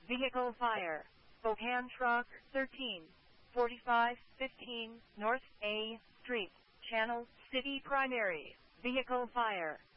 Vehicle fire. Spokane Truck 134515 North A Street, Channel City Primary. Vehicle fire.